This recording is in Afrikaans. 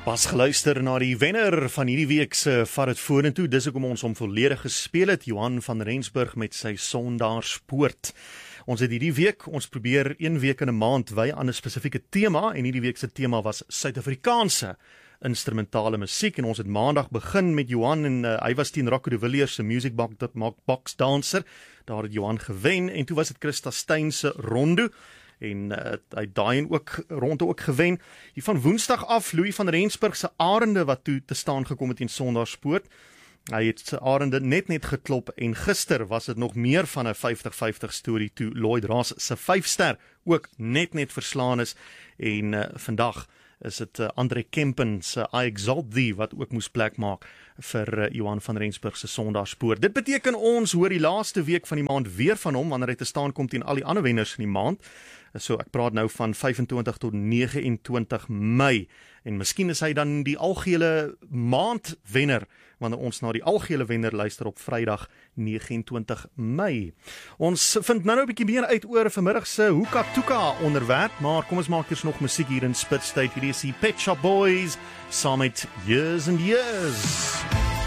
Pas geluister na die wenner van hierdie week se Vat dit vorentoe. Dis hoekom ons hom volledig gespeel het, Johan van Rensburg met sy Sondaarspoort. Ons het hierdie week, ons probeer 1 week in 'n maand wy aan 'n spesifieke tema en hierdie week se tema was Suid-Afrikaanse instrumentale musiek en ons het maandag begin met Johan en hy was teen Rocco de Villiers se Music Box Dancer. Daar het Johan gewen en toe was dit Christa Steyn se Rondo. En hy daai ook ronde ook gewen. Hier van Woensdag af, Louis van Rensburg se Arende wat toe te staan gekom het in Sondaarspoort. Hy het sy Arende net geklop en gister was dit nog meer van 'n 50-50 storie toe Lloyd Ross se 5-ster ook net verslaan is en vandag is dit Andre Kempen se I Exalt Thee wat ook moes plek maak vir Johan van Rensburg se Sondaarspoort. Dit beteken ons hoor die laaste week van die maand weer van hom wanneer hy te staan kom teen al die ander wenners in die maand. So ek praat nou van 25 tot 29 Mei en miskien is hy dan die algehele maandwenner wanneer ons na die algehele wenner luister op Vrydag 29 Mei. Ons vind nou 'n bietjie meer uit oor vanmiddag se Hoeka Toeka onderwerp, maar kom ons maak eers nog musiek hier in Spitstyd. Hierdie is die Pet Shop Boys saam met Years and Years.